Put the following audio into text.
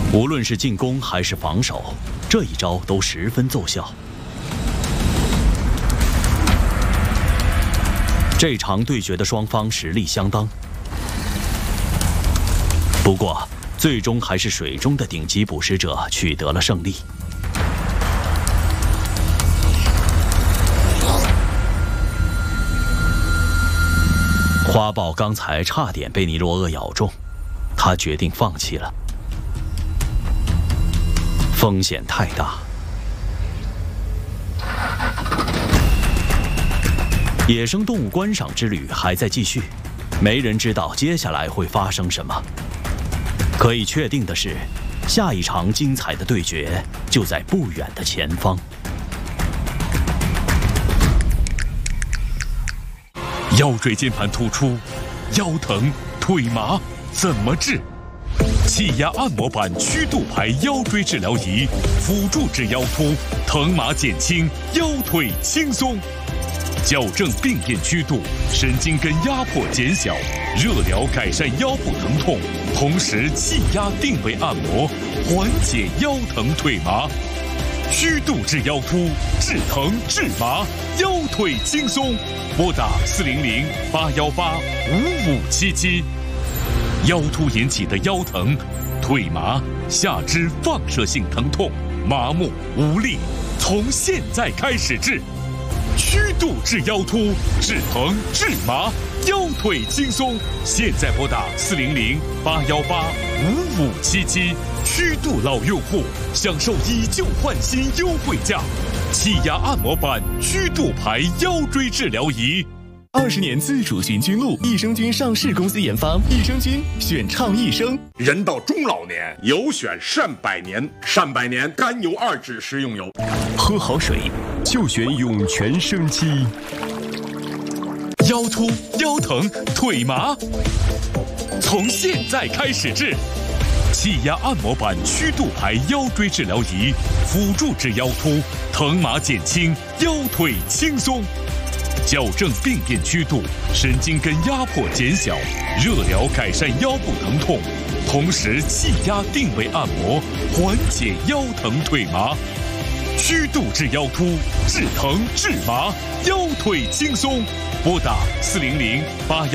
无论是进攻还是防守，这一招都十分奏效。这场对决的双方实力相当，不过最终还是水中的顶级捕食者取得了胜利。花豹刚才差点被尼罗鳄咬中，他决定放弃了，风险太大。野生动物观赏之旅还在继续，没人知道接下来会发生什么。可以确定的是，下一场精彩的对决就在不远的前方。 腰椎间盘突出、腰疼、腿麻怎么治？气压按摩板曲度排腰椎治疗仪，辅助治腰突，疼麻减轻，腰腿轻松。矫正病变曲度，神经根压迫减小，热疗改善腰部疼痛，同时气压定位按摩，缓解腰疼腿麻。曲度治腰突，治疼治麻，腰腿轻松。拨打400-818-5577。腰突引起的腰疼、腿麻、下肢放射性疼痛、麻木无力，从现在开始治。曲度治腰突，治疼治麻，腰腿轻松。现在拨打400-818-5577。曲度老用户享受以旧换新优惠价，气压按摩板曲度排腰椎治疗仪。 20年自主循菌露，益生菌上市公司研发，益生菌选畅益生。 人到中老年，有选善百年，善百年甘油2酯食用油。 喝好水就选涌泉生机。 腰突、腰疼、腿麻，从现在开始治。气压按摩板曲度排腰椎治疗仪，辅助治腰突，疼麻减轻，腰腿轻松。矫正病变曲度，神经根压迫减小，热疗改善腰部疼痛，同时气压定位按摩，缓解腰疼腿麻。曲度治腰突，治疼治麻，腰腿轻松。拨打400-818